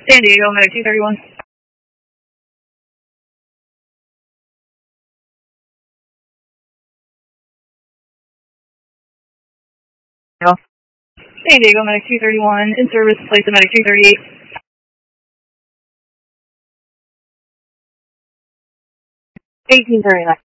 San Diego, Medic 231. San Diego, Medic 231, in service, place of Medic 238. 1839.